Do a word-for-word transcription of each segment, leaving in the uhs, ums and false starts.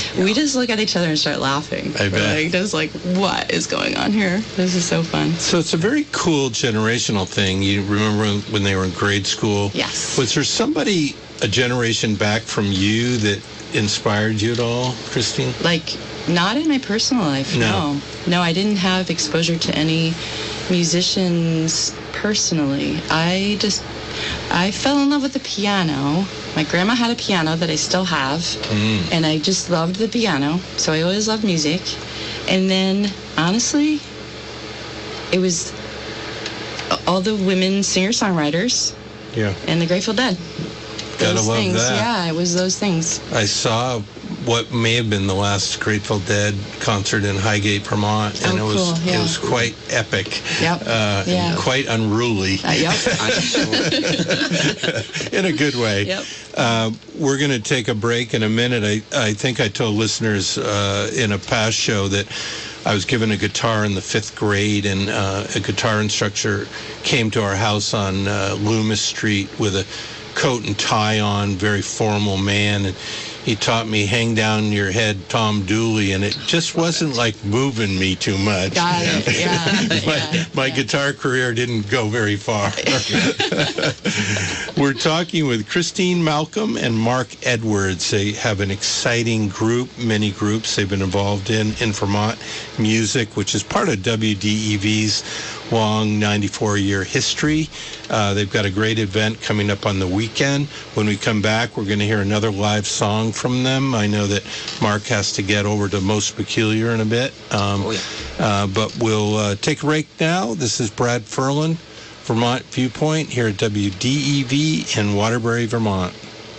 we just look at each other and start laughing. I We're bet. like, just like, what is going on here? This is so fun. So it's a very cool generational thing. You remember when they were in grade school? Yes. Was there somebody a generation back from you that inspired you at all, Christine? Like, not in my personal life, No. no. No, I didn't have exposure to any musicians personally. I just, I fell in love with the piano. My grandma had a piano that I still have, Mm. and I just loved the piano, so I always loved music. And then, honestly, it was all the women singer-songwriters Yeah. and the Grateful Dead. Gotta Those love things. that. Yeah, it was those things. I saw what may have been the last Grateful Dead concert in Highgate, Vermont, and Oh, it was cool, yeah. it was quite epic. Yep, Uh, yeah. Quite unruly. Uh, yep. In a good way. Yep. Uh, we're going to take a break in a minute. I, I think I told listeners uh, in a past show that I was given a guitar in the fifth grade, and uh, a guitar instructor came to our house on uh, Loomis Street with a coat and tie on, very formal man, and he taught me "Hang Down Your Head, Tom Dooley," and it just wasn't like moving me too much. Got it. Yeah. my yeah, my yeah. guitar career didn't go very far. We're talking with Christine Malcolm and Mark Edwards. They have an exciting group, many groups they've been involved in in Vermont Music, which is part of W D E V's long ninety-four year history. Uh, they've got a great event coming up on the weekend. When we come back, we're going to hear another live song from them. I know that Mark has to get over to Most Peculiar in a bit. Um, Oh, yeah. uh, but we'll uh, take a break now. This is Brad Furlan, Vermont Viewpoint, here at W D E V in Waterbury, Vermont.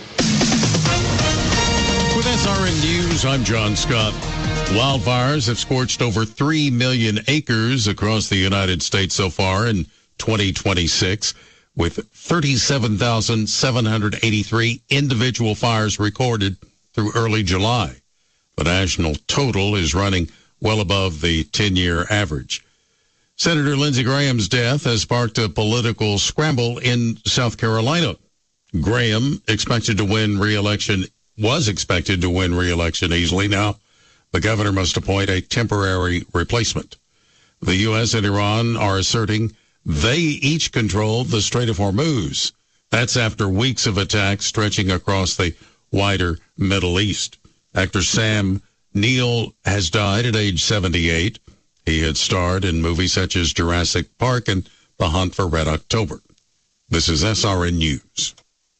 With S R N News, I'm John Scott. Wildfires have scorched over three million acres across the United States so far in twenty twenty-six, with thirty-seven thousand seven hundred eighty-three individual fires recorded through early July. The national total is running well above the ten-year average. Senator Lindsey Graham's death has sparked a political scramble in South Carolina. Graham expected to win re-election, was expected to win re-election easily. Now, the governor must appoint a temporary replacement. The U S and Iran are asserting they each control the Strait of Hormuz. That's after weeks of attacks stretching across the wider Middle East. Actor Sam Neill has died at age seventy-eight. He had starred in movies such as Jurassic Park and The Hunt for Red October. This is S R N News.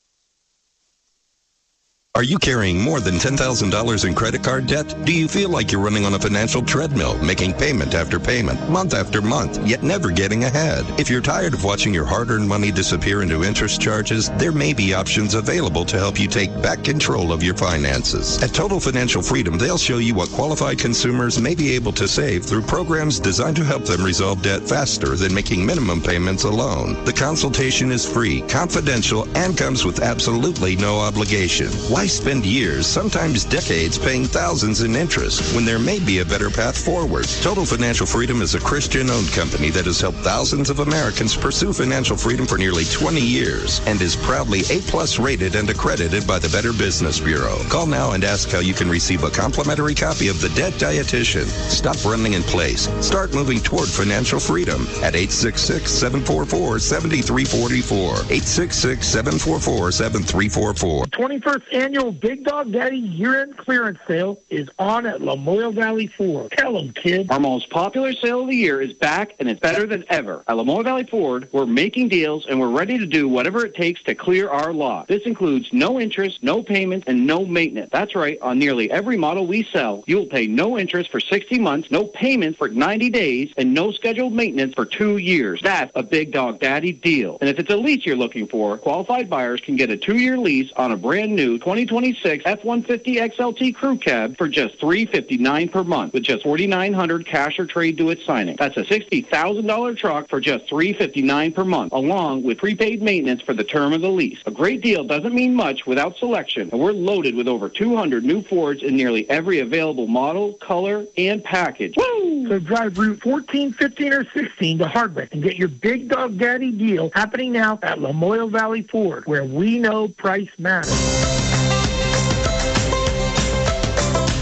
Are you carrying more than ten thousand dollars in credit card debt? Do you feel like you're running on a financial treadmill, making payment after payment, month after month, yet never getting ahead? If you're tired of watching your hard-earned money disappear into interest charges, there may be options available to help you take back control of your finances. At Total Financial Freedom, they'll show you what qualified consumers may be able to save through programs designed to help them resolve debt faster than making minimum payments alone. The consultation is free, confidential, and comes with absolutely no obligation. Why spend years, sometimes decades, paying thousands in interest when there may be a better path forward? Total Financial Freedom is a Christian-owned company that has helped thousands of Americans pursue financial freedom for nearly twenty years and is proudly A-plus rated and accredited by the Better Business Bureau. Call now and ask how you can receive a complimentary copy of The Debt Dietitian. Stop running in place. Start moving toward financial freedom at eight six six, seven four four, seven three four four. eight six six, seven four four, seven three four four. twenty-first Annual Big Dog Daddy year-end clearance sale is on at Lamoille Valley Ford. Tell them, kid. Our most popular sale of the year is back, and it's better than ever. At Lamoille Valley Ford, we're making deals, and we're ready to do whatever it takes to clear our lot. This includes no interest, no payments, and no maintenance. That's right. On nearly every model we sell, you will pay no interest for sixty months, no payments for ninety days, and no scheduled maintenance for two years. That's a Big Dog Daddy deal. And if it's a lease you're looking for, qualified buyers can get a two-year lease on a brand new twenty twenty-six F one fifty X L T Crew Cab for just three hundred fifty-nine dollars per month with just four thousand nine hundred dollars cash or trade to its signing. That's a sixty thousand dollars truck for just three hundred fifty-nine dollars per month, along with prepaid maintenance for the term of the lease. A great deal doesn't mean much without selection, and we're loaded with over two hundred new Fords in nearly every available model, color, and package. Woo! So drive Route fourteen, fifteen, or sixteen to Hardwick and get your Big Dog Daddy deal happening now at Lamoille Valley Ford, where we know price matters.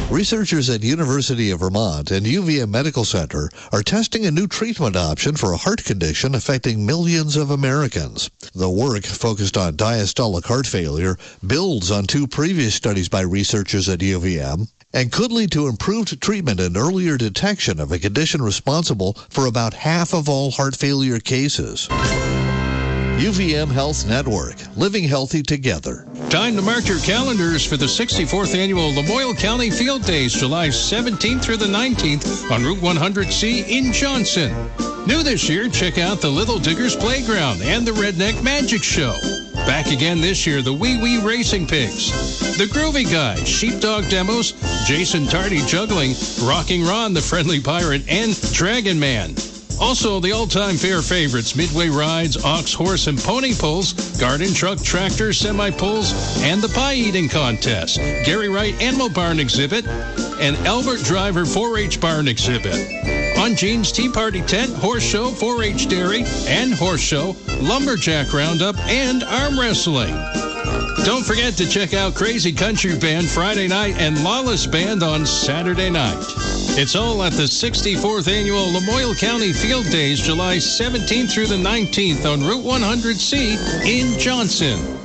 Researchers at University of Vermont and U V M Medical Center are testing a new treatment option for a heart condition affecting millions of Americans. The work, focused on diastolic heart failure, builds on two previous studies by researchers at U V M and could lead to improved treatment and earlier detection of a condition responsible for about half of all heart failure cases. U V M Health Network, living healthy together. Time to mark your calendars for the sixty-fourth Annual Lamoille County Field Days, July seventeenth through the nineteenth on Route one hundred C in Johnson. New this year, check out the Little Diggers Playground and the Redneck Magic Show. Back again this year, the Wee Wee Racing Pigs, the Groovy Guys, Sheepdog Demos, Jason Tardy Juggling, Rocking Ron, the Friendly Pirate, and Dragon Man. Also, the all-time fair favorites, Midway Rides, Ox, Horse, and Pony Pulls, Garden Truck, Tractor, Semi-Pulls, and the Pie Eating Contest, Gary Wright Animal Barn Exhibit, and Albert Driver four H Barn Exhibit. On Gene's Tea Party Tent, Horse Show, four H Dairy, and Horse Show, Lumberjack Roundup, and Arm Wrestling. Don't forget to check out Crazy Country Band Friday night and Lawless Band on Saturday night. It's all at the sixty-fourth Annual Lamoille County Field Days, July seventeenth through the nineteenth on Route one hundred C in Johnson.